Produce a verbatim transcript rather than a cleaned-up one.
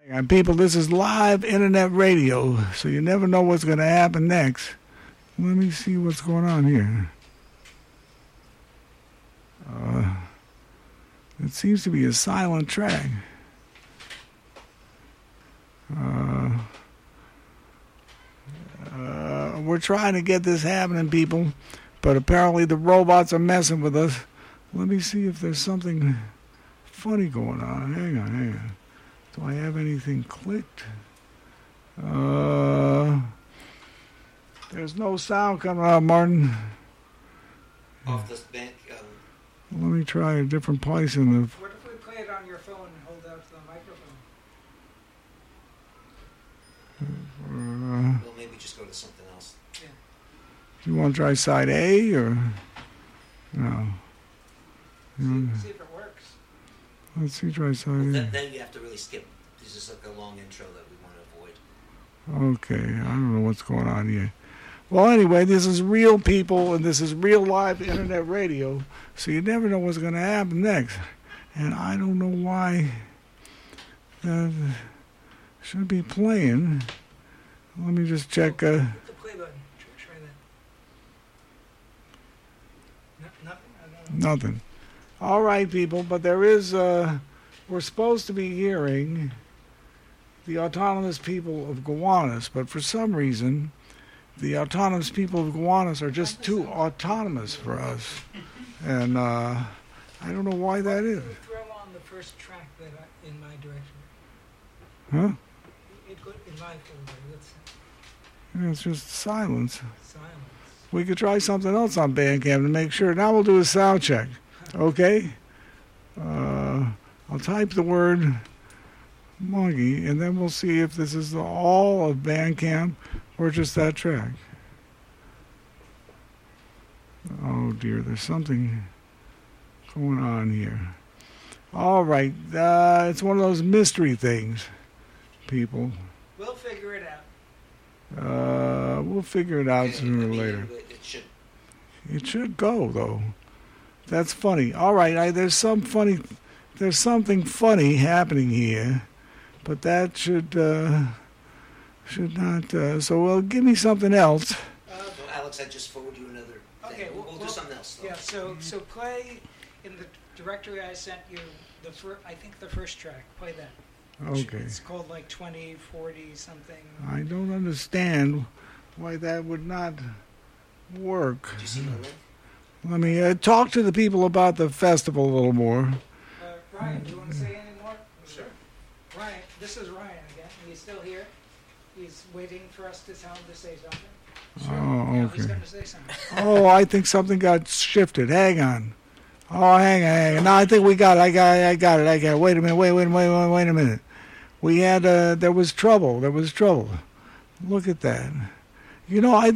And people, this is live internet radio, so you never know what's going to happen next. Let me see what's going on here. Uh, it seems to be a silent track. Uh, uh, we're trying to get this happening, people, but apparently the robots are messing with us. Let me see if there's something funny going on. Hang on, hang on. Do I have anything clicked? Uh, there's no sound coming out, Martin. Off this bank. Um, Let me try a different place in the... What if we play it on your phone and hold out to the microphone? Uh, well, maybe just go to something else. Yeah. Do you want to try side A or... No. See, Mm. see if it works. Let's see, try side Well, A. then, then you have to really skip. This is like a long intro that we want to avoid. Okay, I don't know what's going on here. Well, anyway, this is real people, and this is real live internet radio, so you never know what's going to happen next. And I don't know why that should be playing. Let me just check. Uh, Hit the play button. Try, try that. No, nothing? I don't know. nothing. All right, people, but there is, uh, we're supposed to be hearing the autonomous people of Gowanus, but for some reason, the autonomous people of Gowanus are just too autonomous for us. And uh, I don't know why that is. Throw on the first track that I, in my direction. Huh? It could in my folder. Let's Yeah, it's just silence. silence. We could try something else on Bandcamp to make sure. Now we'll do a sound check. Okay? Uh, I'll type the word monkey, and then we'll see if this is all of Bandcamp or just that track. Oh dear, there's something going on here. All right, uh, it's one of those mystery things, people. We'll figure it out. Uh, we'll figure it out Yeah, sooner I or mean, later. It, it should. It should go though. That's funny. All right, I, there's some funny, there's something funny happening here, but that should uh, should not. Uh, so, well, give me something else. Uh, So, Alex, I just forward you another thing. Okay, we'll, well- we'll well, do something else. Though. yeah. So so play in the directory I sent you. The fir- I think the first track. Play that. Okay. It's called like twenty forty something. I don't understand why that would not work. Did you see my link? Let me uh, talk to the people about the festival a little more. Uh, Ryan, do you want to say any more? Sure. Ryan, this is Ryan again. He's still here. He's waiting for us to tell him to say something. Oh, Yeah, he's okay. going to say something. Oh, I think something got shifted. Hang on. Oh, hang on, hang on. No, I think we got it. I got it. I got it. I got it. Wait a minute. Wait, wait, wait, wait, wait a minute. We had, uh, there was trouble. There was trouble. Look at that. You know, I